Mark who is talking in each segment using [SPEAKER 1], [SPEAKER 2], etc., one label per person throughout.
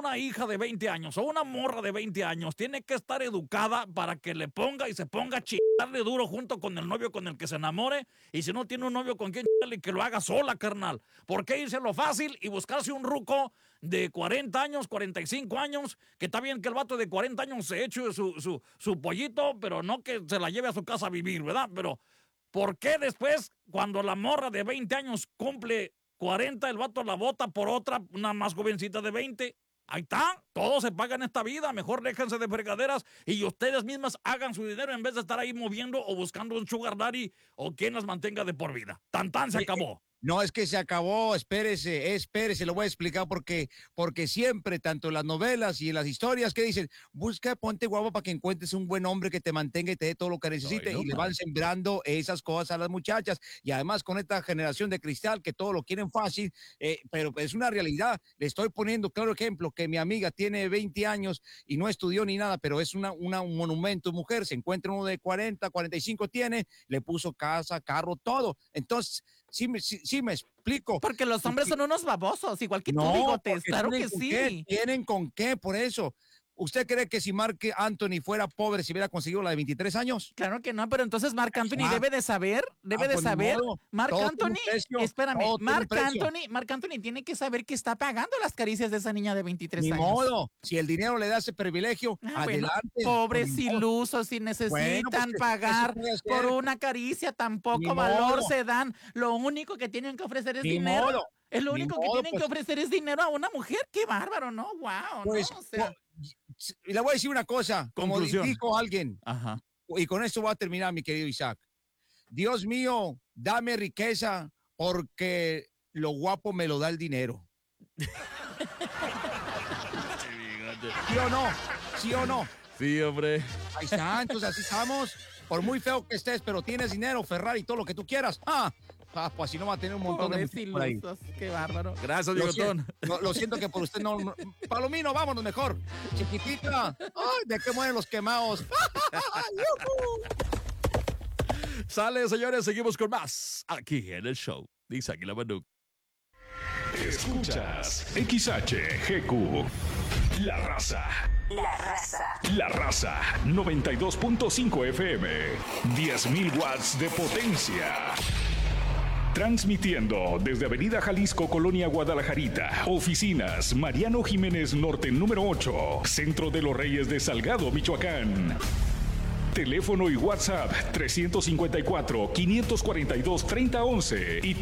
[SPEAKER 1] una hija de 20 años o una morra de 20 años tiene que estar educada para que le ponga y se ponga a chingarle duro junto con el novio con el que se enamore, y si no tiene un novio con quien chingarle, que lo haga sola, carnal. ¿Por qué irse lo fácil y buscarse un ruco de 40 años, 45 años, que está bien que el vato de 40 años se eche su pollito, pero no que se la lleve a su casa a vivir, ¿verdad? Pero ¿por qué después, cuando la morra de 20 años cumple 40, el vato la bota por otra, una más jovencita de 20? Ahí está, todo se paga en esta vida. Mejor déjense de fregaderas y ustedes mismas hagan su dinero en vez de estar ahí moviendo o buscando un sugar daddy o quien las mantenga de por vida. Tan, se acabó.
[SPEAKER 2] No, es que se acabó, espérese, lo voy a explicar porque siempre, tanto en las novelas y en las historias, que dicen, busca, ponte guapo para que encuentres un buen hombre que te mantenga y te dé todo lo que necesite, y le van sembrando esas cosas a las muchachas, y además con esta generación de cristal que todo lo quieren fácil, pero es una realidad. Le estoy poniendo claro ejemplo, que mi amiga tiene 20 años y no estudió ni nada, pero es un monumento, mujer, se encuentra uno de 40, 45 tiene, le puso casa, carro, todo. Entonces, sí me explico.
[SPEAKER 3] Porque los hombres son unos babosos, igual que tú, Bigotes. Claro que sí.
[SPEAKER 2] ¿Tienen con qué? Por eso. ¿Usted cree que si Marc Anthony fuera pobre, si hubiera conseguido la de 23 años?
[SPEAKER 3] Claro que no, pero entonces Marc Anthony debe de saber. Marc Anthony, espérame, Marc Anthony tiene que saber que está pagando las caricias de esa niña de 23 años.
[SPEAKER 2] Ni modo. Si el dinero le da ese privilegio, adelante.
[SPEAKER 3] Bueno, pobres ilusos, si necesitan pagar por una caricia, tampoco valor se dan. Lo único que tienen que ofrecer es dinero. Es lo único que tienen que ofrecer es dinero a una mujer. Qué bárbaro, ¿no? Wow,
[SPEAKER 2] pues,
[SPEAKER 3] ¿no? O sea,
[SPEAKER 2] le voy a decir una cosa, como dijo alguien,
[SPEAKER 3] ajá,
[SPEAKER 2] y con esto voy a terminar, mi querido Isaac. Dios mío, dame riqueza porque lo guapo me lo da el dinero. ¿Sí o no? ¿Sí o no?
[SPEAKER 1] Sí, hombre.
[SPEAKER 2] Ahí está, entonces así estamos. Por muy feo que estés, pero tienes dinero, Ferrari, todo lo que tú quieras. Pues si no va a tener un montón de
[SPEAKER 3] ilusos, qué bárbaro.
[SPEAKER 1] Gracias, Bigotón.
[SPEAKER 2] Lo siento que por usted no. Palomino, vámonos mejor. Chiquitita. Ay, ¿de qué mueren los quemados?
[SPEAKER 1] Sale, señores, seguimos con más aquí en el show. Dice Águila Bandú.
[SPEAKER 4] Escuchas XHGQ. La Raza.
[SPEAKER 5] La Raza.
[SPEAKER 4] La Raza 92.5 FM. 10.000 watts de potencia. Transmitiendo desde Avenida Jalisco, Colonia Guadalajarita. Oficinas Mariano Jiménez Norte, número 8. Centro de los Reyes de Salgado, Michoacán. Teléfono y WhatsApp 354-542-3011 y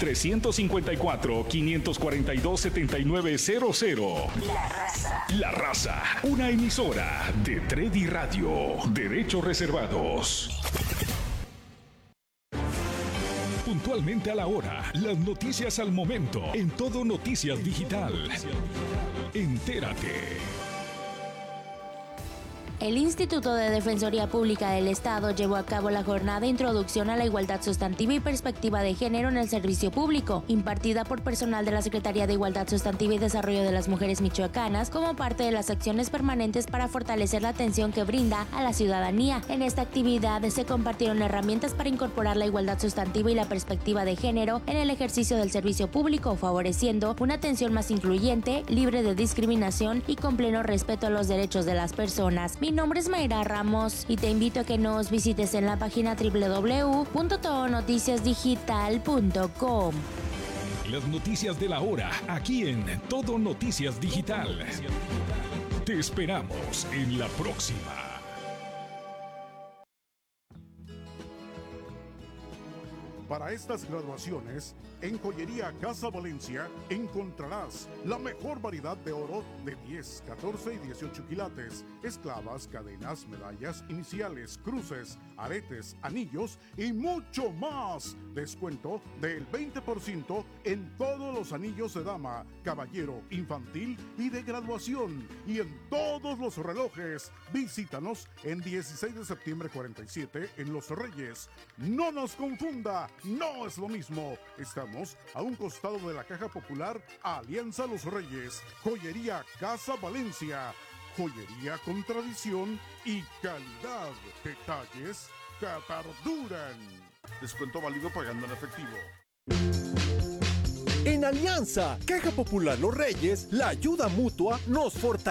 [SPEAKER 4] 354-542-7900.
[SPEAKER 5] La Raza.
[SPEAKER 4] La Raza, una emisora de Tredi Radio. Derechos reservados. Puntualmente a la hora, las noticias al momento, en Todo Noticias Digital. Entérate.
[SPEAKER 6] El Instituto de Defensoría Pública del Estado llevó a cabo la jornada Introducción a la Igualdad Sustantiva y Perspectiva de Género en el Servicio Público, impartida por personal de la Secretaría de Igualdad Sustantiva y Desarrollo de las Mujeres Michoacanas como parte de las acciones permanentes para fortalecer la atención que brinda a la ciudadanía. En esta actividad se compartieron herramientas para incorporar la igualdad sustantiva y la perspectiva de género en el ejercicio del servicio público, favoreciendo una atención más incluyente, libre de discriminación y con pleno respeto a los derechos de las personas. Mi nombre es Mayra Ramos y te invito a que nos visites en la página www.todonoticiasdigital.com.
[SPEAKER 4] Las noticias de la hora, aquí en Todo Noticias Digital. Te esperamos en la próxima.
[SPEAKER 7] Para estas graduaciones, en Joyería Casa Valencia encontrarás la mejor variedad de oro de 10, 14 y 18 quilates, esclavas, cadenas, medallas, iniciales, cruces, aretes, anillos y mucho más. Descuento del 20% en todos los anillos de dama, caballero, infantil y de graduación, y en todos los relojes. Visítanos en 16 de septiembre 47 en Los Reyes. No nos confunda, no es lo mismo. Estamos a un costado de la Caja Popular Alianza Los Reyes. Joyería Casa Valencia. Joyería con tradición y calidad. Detalles que perduran. Descuento válido pagando en efectivo.
[SPEAKER 8] En Alianza, Caja Popular Los Reyes, la ayuda mutua nos fortalece.